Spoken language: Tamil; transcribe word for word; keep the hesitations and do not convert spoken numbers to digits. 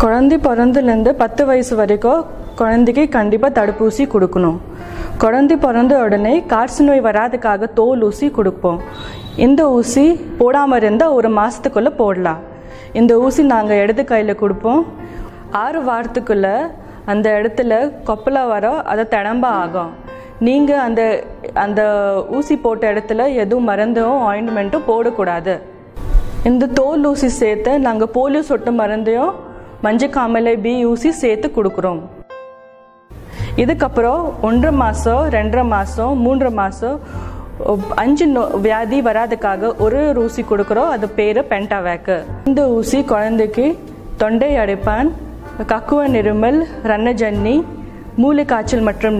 குழந்தை பிறந்துலேருந்து பத்து வயசு வரைக்கும் குழந்தைக்கு கண்டிப்பாக தடுப்பூசி கொடுக்கணும். குழந்தை பிறந்த உடனே காய்ச்சல் நோய் வராதுக்காக தோல் ஊசி கொடுப்போம். இந்த ஊசி போடாமல் இருந்தால் ஒரு மாதத்துக்குள்ளே போடலாம். இந்த ஊசி நாங்கள் இடது கையில் கொடுப்போம். ஆறு வாரத்துக்குள்ளே அந்த இடத்துல கொப்பலா வர அதை திடம்ப ஆகும். நீங்கள் அந்த அந்த ஊசி போட்ட இடத்துல எதுவும் மருந்தும் ஆயின்மெண்ட்டும் போடக்கூடாது. இந்த தோல் ஊசி சேர்த்து நாங்கள் போலியோ சொட்டு மருந்தையும் மஞ்சக்காமலை பி ஊசி சேர்த்து கொடுக்குறோம். இதுக்கப்புறம் ஒன்றரை மாதம் ரெண்டரை மாதம் மூன்றரை மாதம் அஞ்சு நோ வியாதி வராதுக்காக ஒரு ஊசி கொடுக்குறோம். அது பேர் பென்டாவேக்கு. இந்த ஊசி குழந்தைக்கு தொண்டை அடைப்பான், கக்குவ இருமல், ரன்னஜன்னி, மூளை காய்ச்சல் மற்றும்